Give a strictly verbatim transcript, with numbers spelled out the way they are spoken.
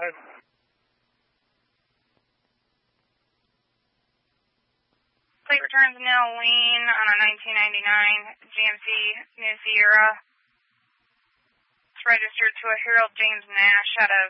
ahead. Plate returns Neil Lean on a nineteen ninety-nine G M C New Sierra. It's registered to a Harold James Nash out of